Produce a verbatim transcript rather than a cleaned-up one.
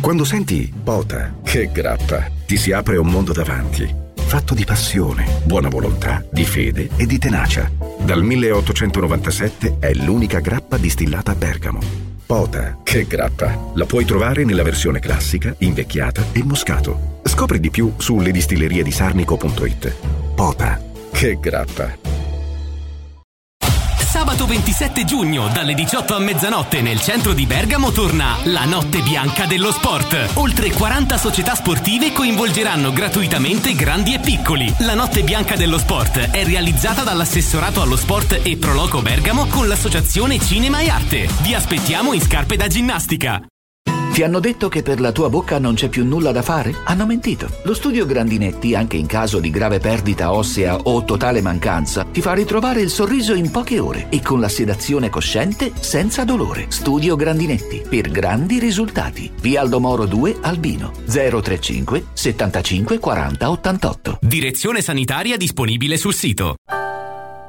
Quando senti Pota, che grappa, ti si apre un mondo davanti, fatto di passione, buona volontà, di fede e di tenacia. Dal milleottocentonovantasette è l'unica grappa distillata a Bergamo. Pota, che grappa, la puoi trovare nella versione classica, invecchiata e moscato. Scopri di più su ledistilleriedisarnico punto it. Pota, che grappa. Sabato ventisette giugno dalle diciotto a mezzanotte nel centro di Bergamo torna la Notte Bianca dello Sport. Oltre quaranta società sportive coinvolgeranno gratuitamente grandi e piccoli. La Notte Bianca dello Sport è realizzata dall'assessorato allo sport e Proloco Bergamo con l'associazione Cinema e Arte. Vi aspettiamo in scarpe da ginnastica. Ti hanno detto che per la tua bocca non c'è più nulla da fare? Hanno mentito. Lo studio Grandinetti, anche in caso di grave perdita ossea o totale mancanza, ti fa ritrovare il sorriso in poche ore e con la sedazione cosciente senza dolore. Studio Grandinetti, per grandi risultati. Via Aldomoro due, Albino, zero trentacinque settantacinque quaranta ottantotto. Direzione sanitaria disponibile sul sito.